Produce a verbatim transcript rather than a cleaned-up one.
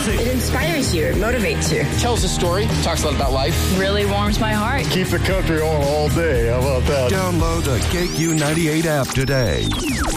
music. It inspires you. It motivates you. Tells a story. Talks a lot about life. Really warms my heart. Keep the country on all day. How about that? Download the K Q ninety-eight app today.